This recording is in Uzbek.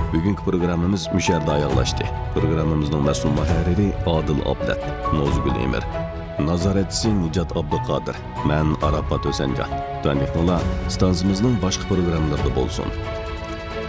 Bugungi programmamiz musharda oyoqlashdi. Programmamizning mas'ul muharriri Odil Abdat, Nozgul Emir, nazoratchisi Nijat Abduqodir, men Arafat O'sanjon. Tanihnola stansimizning boshqa programmalarida bo'lsin.